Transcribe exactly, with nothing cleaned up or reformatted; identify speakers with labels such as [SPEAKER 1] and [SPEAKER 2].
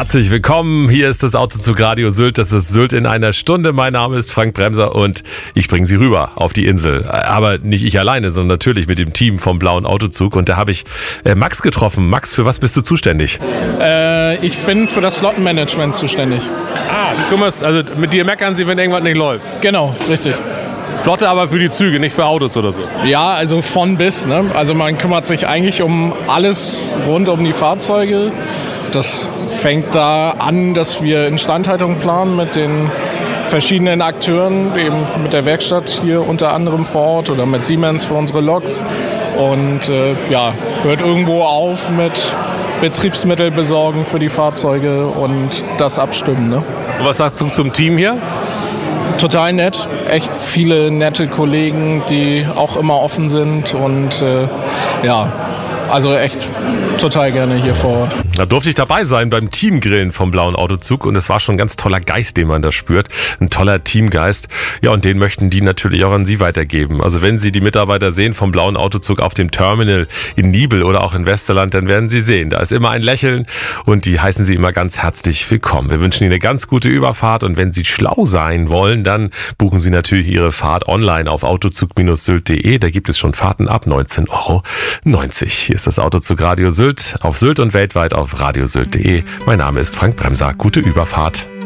[SPEAKER 1] Herzlich willkommen, hier ist das Autozug Radio Sylt, das ist Sylt in einer Stunde. Mein Name ist Frank Bremser und ich bringe Sie rüber auf die Insel. Aber nicht ich alleine, sondern natürlich mit dem Team vom Blauen Autozug. Und da habe ich äh, Max getroffen. Max, für was bist du zuständig?
[SPEAKER 2] Äh, ich bin für das Flottenmanagement zuständig.
[SPEAKER 1] Ah, du kümmerst, also mit dir meckern sie, wenn irgendwas nicht läuft?
[SPEAKER 2] Genau, richtig.
[SPEAKER 1] Flotte aber für die Züge, nicht für Autos oder so?
[SPEAKER 2] Ja, also von bis. Ne? Also man kümmert sich eigentlich um alles rund um die Fahrzeuge. Das fängt da an, dass wir Instandhaltung planen mit den verschiedenen Akteuren, eben mit der Werkstatt hier unter anderem vor Ort oder mit Siemens für unsere Loks. Und äh, ja, hört irgendwo auf mit Betriebsmittel besorgen für die Fahrzeuge und das abstimmen. Ne?
[SPEAKER 1] Und was sagst du zum Team hier?
[SPEAKER 2] Total nett, echt viele nette Kollegen, die auch immer offen sind und äh, ja, also echt total gerne hier vor Ort.
[SPEAKER 1] Da durfte ich dabei sein beim Teamgrillen vom Blauen Autozug und es war schon ein ganz toller Geist, den man da spürt. Ein toller Teamgeist. Ja, und den möchten die natürlich auch an Sie weitergeben. Also wenn Sie die Mitarbeiter sehen vom Blauen Autozug auf dem Terminal in Nibel oder auch in Westerland, dann werden Sie sehen, da ist immer ein Lächeln und die heißen Sie immer ganz herzlich willkommen. Wir wünschen Ihnen eine ganz gute Überfahrt und wenn Sie schlau sein wollen, dann buchen Sie natürlich Ihre Fahrt online auf autozug Bindestrich sylt Punkt de. Da gibt es schon Fahrten ab neunzehn Euro neunzig. Hier ist das Autozug Radio Sylt auf Sylt und weltweit auf radiosylt Punkt de. Mein Name ist Frank Bremser. Gute Überfahrt.